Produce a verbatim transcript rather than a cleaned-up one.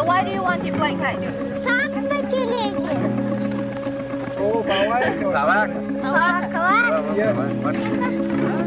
why do you want to play kite? Saat saja. Oh, bawah. Bawah. Bawah. Keluar. Yes.